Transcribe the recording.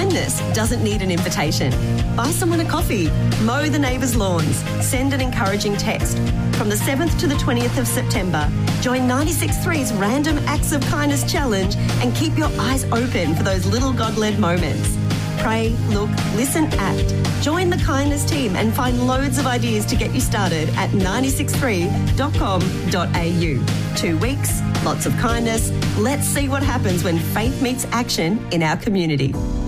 Kindness doesn't need an invitation. Buy someone a coffee, mow the neighbours' lawns, send an encouraging text. From the 7th to the 20th of September, join 96.3's Random Acts of Kindness Challenge and keep your eyes open for those little God-led moments. Pray, look, listen, act. Join the kindness team and find loads of ideas to get you started at 963.com.au. 2 weeks, lots of kindness. Let's see what happens when faith meets action in our community.